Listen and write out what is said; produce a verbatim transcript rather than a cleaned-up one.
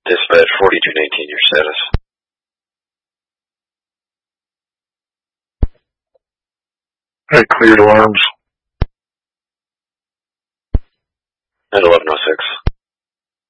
Dispatch forty-two nineteen, your status. I cleared alarms. At eleven oh